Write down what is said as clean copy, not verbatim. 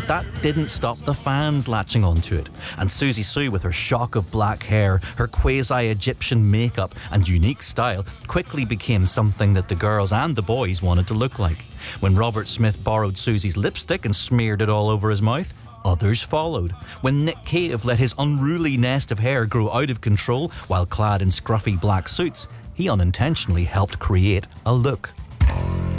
that didn't stop the fans latching onto it, and Susie Sue, with her shock of black hair, her quasi-Egyptian makeup and unique style, quickly became something that the girls and the boys wanted to look like. When Robert Smith borrowed Susie's lipstick and smeared it all over his mouth, others followed. When Nick Cave let his unruly nest of hair grow out of control while clad in scruffy black suits, he unintentionally helped create a look.